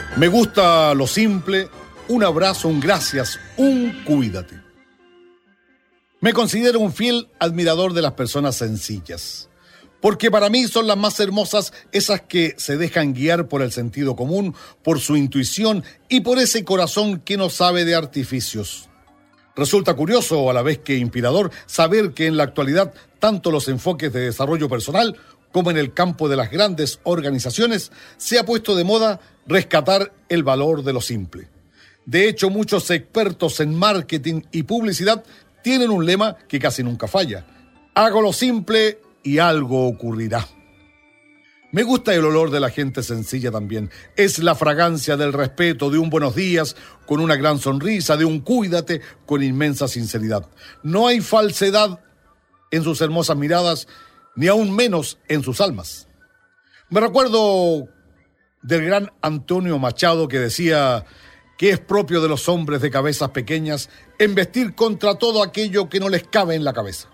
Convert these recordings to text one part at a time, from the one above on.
Me gusta lo simple, un abrazo, un gracias, un cuídate. Me considero un fiel admirador de las personas sencillas, porque para mí son las más hermosas esas que se dejan guiar por el sentido común, por su intuición y por ese corazón que no sabe de artificios. Resulta curioso, a la vez que inspirador, saber que en la actualidad tanto los enfoques de desarrollo personal como en el campo de las grandes organizaciones se ha puesto de moda rescatar el valor de lo simple. De hecho, muchos expertos en marketing y publicidad tienen un lema que casi nunca falla: hago lo simple y algo ocurrirá. Me gusta el olor de la gente sencilla también. Es la fragancia del respeto, de un buenos días, con una gran sonrisa, de un cuídate, con inmensa sinceridad. No hay falsedad en sus hermosas miradas, ni aún menos en sus almas. Me recuerdo del gran Antonio Machado, que decía que es propio de los hombres de cabezas pequeñas embestir contra todo aquello que no les cabe en la cabeza.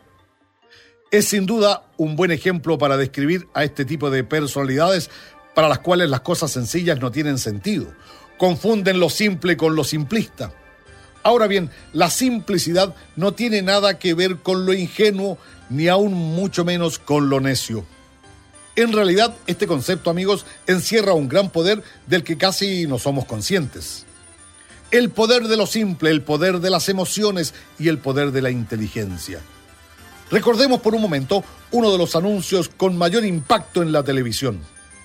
Es sin duda un buen ejemplo para describir a este tipo de personalidades para las cuales las cosas sencillas no tienen sentido. Confunden lo simple con lo simplista. Ahora bien, la simplicidad no tiene nada que ver con lo ingenuo, ni aún mucho menos con lo necio. En realidad, este concepto, amigos, encierra un gran poder del que casi no somos conscientes. El poder de lo simple, el poder de las emociones y el poder de la inteligencia. Recordemos por un momento uno de los anuncios con mayor impacto en la televisión.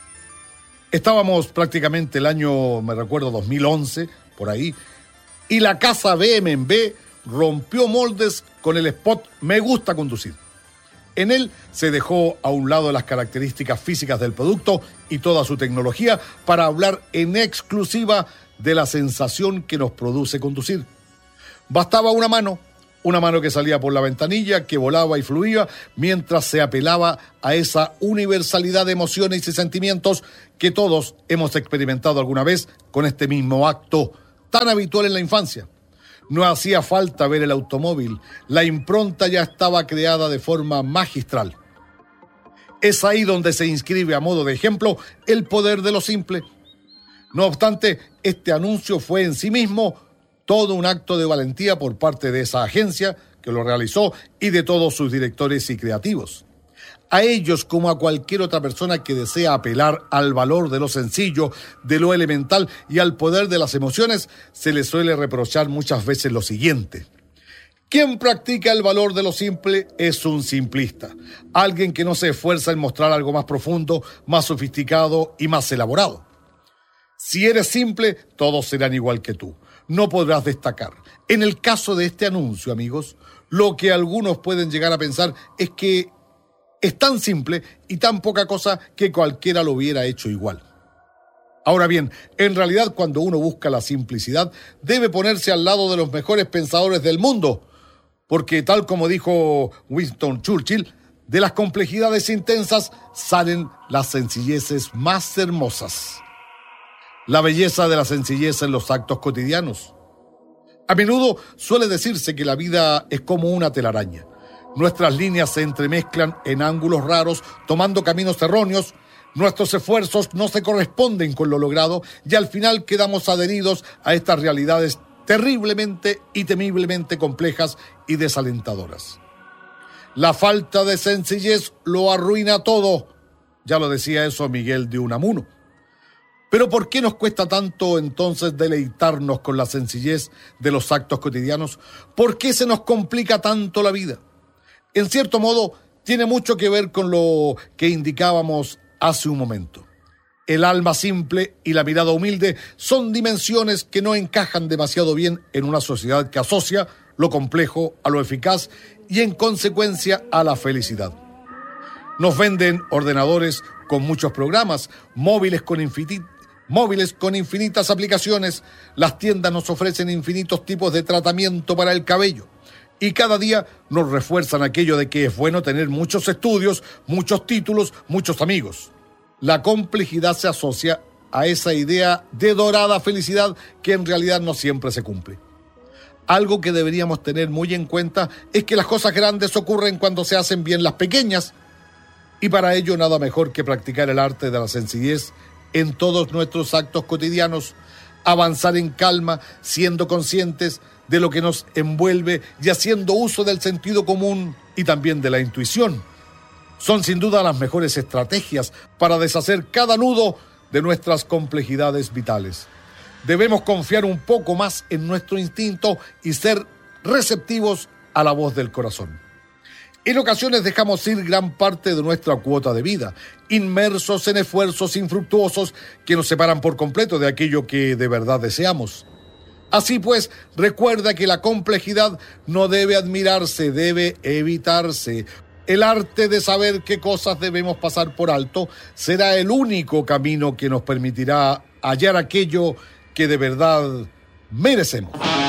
Estábamos prácticamente el año, me recuerdo, 2011, por ahí, y la casa BMW rompió moldes con el spot "Me gusta conducir". En él se dejó a un lado las características físicas del producto y toda su tecnología para hablar en exclusiva de la sensación que nos produce conducir. Bastaba una mano que salía por la ventanilla, que volaba y fluía, mientras se apelaba a esa universalidad de emociones y sentimientos que todos hemos experimentado alguna vez con este mismo acto tan habitual en la infancia. No hacía falta ver el automóvil, la impronta ya estaba creada de forma magistral. Es ahí donde se inscribe a modo de ejemplo el poder de lo simple. No obstante, este anuncio fue en sí mismo todo un acto de valentía por parte de esa agencia que lo realizó y de todos sus directores y creativos. A ellos, como a cualquier otra persona que desea apelar al valor de lo sencillo, de lo elemental y al poder de las emociones, se les suele reprochar muchas veces lo siguiente: quien practica el valor de lo simple es un simplista, alguien que no se esfuerza en mostrar algo más profundo, más sofisticado y más elaborado. Si eres simple, todos serán igual que tú. No podrás destacar. En el caso de este anuncio, amigos, lo que algunos pueden llegar a pensar es que es tan simple y tan poca cosa que cualquiera lo hubiera hecho igual. Ahora bien, en realidad, cuando uno busca la simplicidad, debe ponerse al lado de los mejores pensadores del mundo, porque tal como dijo Winston Churchill, de las complejidades intensas salen las sencilleces más hermosas. La belleza de la sencillez en los actos cotidianos. A menudo suele decirse que la vida es como una telaraña. Nuestras líneas se entremezclan en ángulos raros, tomando caminos erróneos. Nuestros esfuerzos no se corresponden con lo logrado y al final quedamos adheridos a estas realidades terriblemente y temiblemente complejas y desalentadoras. La falta de sencillez lo arruina todo. Ya lo decía eso Miguel de Unamuno. Pero ¿por qué nos cuesta tanto entonces deleitarnos con la sencillez de los actos cotidianos? ¿Por qué se nos complica tanto la vida? En cierto modo, tiene mucho que ver con lo que indicábamos hace un momento. El alma simple y la mirada humilde son dimensiones que no encajan demasiado bien en una sociedad que asocia lo complejo a lo eficaz y en consecuencia a la felicidad. Nos venden ordenadores con muchos programas, móviles con infinitas aplicaciones. Las tiendas nos ofrecen infinitos tipos de tratamiento para el cabello. Y cada día nos refuerzan aquello de que es bueno tener muchos estudios, muchos títulos, muchos amigos. La complejidad se asocia a esa idea de dorada felicidad que en realidad no siempre se cumple. Algo que deberíamos tener muy en cuenta es que las cosas grandes ocurren cuando se hacen bien las pequeñas. Y para ello nada mejor que practicar el arte de la sencillez en todos nuestros actos cotidianos, avanzar en calma, siendo conscientes de lo que nos envuelve y haciendo uso del sentido común y también de la intuición. Son sin duda las mejores estrategias para deshacer cada nudo de nuestras complejidades vitales. Debemos confiar un poco más en nuestro instinto y ser receptivos a la voz del corazón. En ocasiones dejamos ir gran parte de nuestra cuota de vida, inmersos en esfuerzos infructuosos que nos separan por completo de aquello que de verdad deseamos. Así pues, recuerda que la complejidad no debe admirarse, debe evitarse. El arte de saber qué cosas debemos pasar por alto será el único camino que nos permitirá hallar aquello que de verdad merecemos.